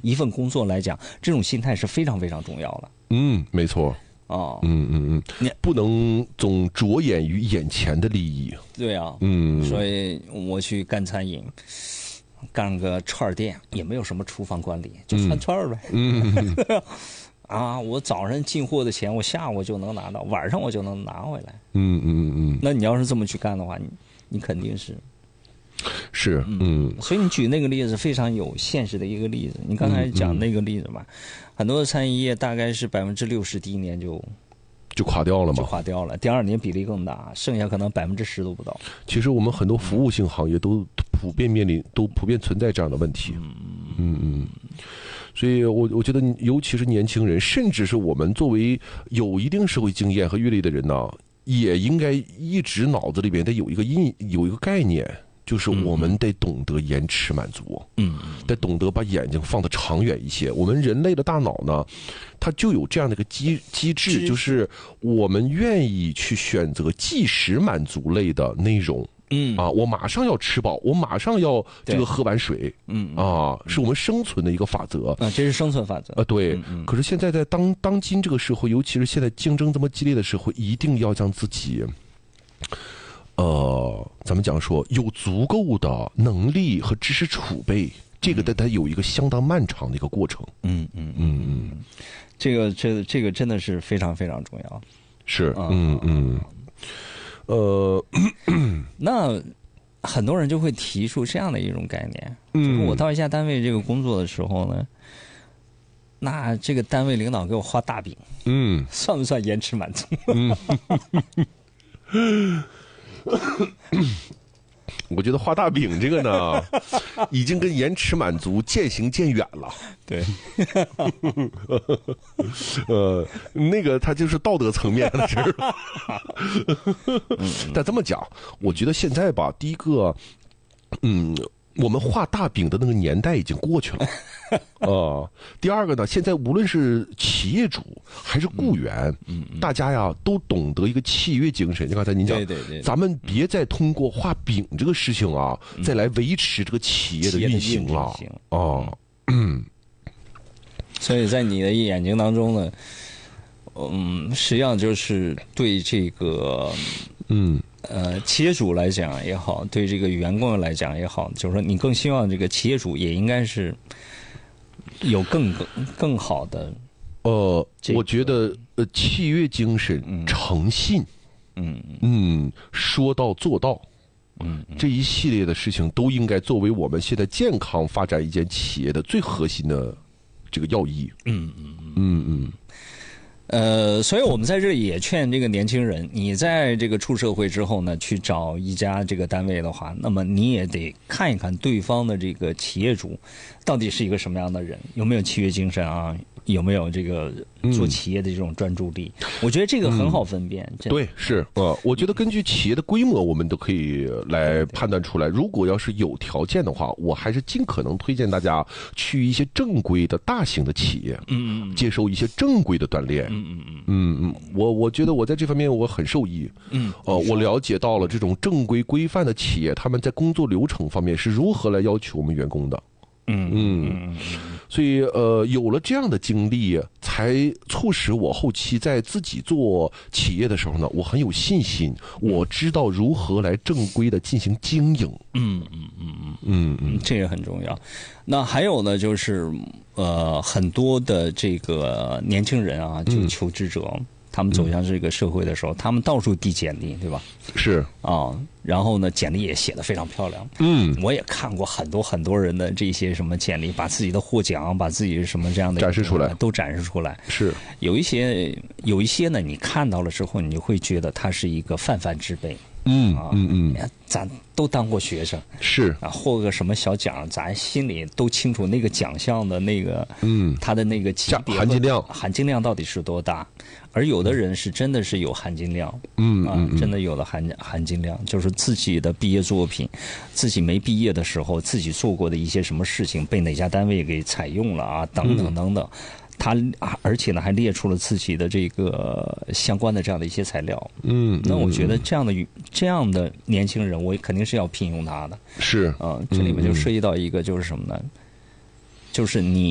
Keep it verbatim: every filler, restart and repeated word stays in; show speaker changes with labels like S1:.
S1: 一份工作来讲，这种心态是非常非常重要的。
S2: 嗯，没错。
S1: 哦，
S2: 嗯嗯嗯，不能总着眼于眼前的利益。
S1: 对啊，
S2: 嗯，
S1: 所以我去干餐饮，干个串店，也没有什么厨房管理，就串串呗。
S2: 嗯，嗯
S1: 啊，我早上进货的钱，我下午就能拿到，晚上我就能拿回来。
S2: 嗯嗯嗯，
S1: 那你要是这么去干的话，你你肯定是。
S2: 是，嗯，
S1: 所以你举那个例子非常有现实的一个例子。你刚才讲那个例子吧，嗯嗯、很多的餐饮业大概是百分之六十第一年就
S2: 就垮掉了嘛，
S1: 就垮掉了。第二年比例更大，剩下可能百分之十都不到。
S2: 其实我们很多服务性行业都普遍面临，都普遍存在这样的问题。嗯嗯嗯。所以我我觉得，尤其是年轻人，甚至是我们作为有一定社会经验和阅历的人呢，也应该一直脑子里边得有一个印有一个概念。就是我们得懂得延迟满足，嗯，得懂得把眼睛放得长远一些。我们人类的大脑呢，它就有这样的一个机机制，就是我们愿意去选择即时满足类的内容。嗯啊，我马上要吃饱，我马上要这个喝完水，嗯啊，是我们生存的一个法则
S1: 啊，这是生存法则
S2: 啊，对。可是现在在当当今这个社会，尤其是现在竞争这么激烈的社会，一定要将自己。呃，咱们讲说有足够的能力和知识储备，这个得它有一个相当漫长的一个过程。嗯嗯嗯嗯，
S1: 这个这这个真的是非常非常重要。
S2: 是，嗯嗯，呃，
S1: 那很多人就会提出这样的一种概念，就是我到一家单位这个工作的时候呢，那这个单位领导给我画大饼，嗯，算不算延迟满足？
S2: 嗯。我觉得画大饼这个呢，已经跟延迟满足渐行渐远了。
S1: 对，
S2: 呃，那个它就是道德层面的事儿。但这么讲，我觉得现在吧，第一个，嗯。我们画大饼的那个年代已经过去了，啊、呃。第二个呢，现在无论是企业主还是雇员，嗯，嗯大家呀都懂得一个契约精神。就刚才您讲，
S1: 对对对，
S2: 咱们别再通过画饼这个事情啊，嗯、再来维持这个企业的运行了，啊，嗯。
S1: 所以在你的眼睛当中呢，嗯，实际上就是对这个，嗯。呃，企业主来讲也好，对这个员工来讲也好，就是说你更希望这个企业主也应该是有更更更好的。
S2: 呃，这个、我觉得呃，契约精神、嗯、诚信，嗯嗯，说到做到，嗯，这一系列的事情都应该作为我们现在健康发展一间企业的最核心的这个要义。嗯嗯嗯嗯。
S1: 呃，所以我们在这里也劝这个年轻人，你在这个出社会之后呢，去找一家这个单位的话，那么你也得看一看对方的这个企业主到底是一个什么样的人，有没有契约精神啊，有没有这个做企业的这种专注力。嗯、我觉得这个很好分辨。
S2: 嗯、对，是呃，我觉得根据企业的规模，我们都可以来判断出来。如果要是有条件的话，我还是尽可能推荐大家去一些正规的大型的企业，嗯，接受一些正规的锻炼。嗯嗯嗯嗯嗯，我我觉得我在这方面我很受益。嗯，呃，我了解到了这种正规规范的企业，他们在工作流程方面是如何来要求我们员工的。嗯嗯，所以呃，有了这样的经历，才促使我后期在自己做企业的时候呢，我很有信心，我知道如何来正规的进行经营。嗯嗯嗯嗯
S1: 嗯嗯，这个很重要。那还有呢，就是呃，很多的这个年轻人啊，就求职者。嗯他们走向这个社会的时候，嗯、他们到处递简历，对吧？
S2: 是
S1: 啊，然后呢，简历也写得非常漂亮。嗯，我也看过很多很多人的这些什么简历，把自己的获奖，把自己什么这样的
S2: 展示出来，
S1: 都展示出来。
S2: 是
S1: 有一些有一些呢，你看到了之后，你会觉得他是一个泛泛之辈。
S2: 嗯嗯嗯，
S1: 咱都当过学生，
S2: 是
S1: 啊，获个什么小奖，咱心里都清楚那个奖项的那个，嗯，他的那个级别
S2: 含金量，
S1: 含金量到底是多大？而有的人是真的是有含金量，嗯啊，真的有了含含金量，就是自己的毕业作品，自己没毕业的时候自己做过的一些什么事情被哪家单位给采用了啊，等等等等。他而且呢，还列出了自己的这个相关的这样的一些材料。嗯，那我觉得这样的这样的年轻人，我肯定是要聘用他的。
S2: 是，
S1: 啊，这里面就涉及到一个就是什么呢？就是你。